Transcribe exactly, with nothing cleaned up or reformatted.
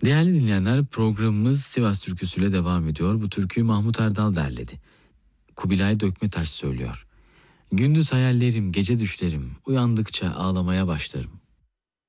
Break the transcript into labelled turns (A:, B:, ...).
A: Değerli dinleyenler, programımız Sivas türküsüyle devam ediyor. Bu türküyü Mahmut Erdal derledi. Kubilay Dökmetaş söylüyor. Gündüz hayallerim, gece düşlerim, uyandıkça ağlamaya başlarım.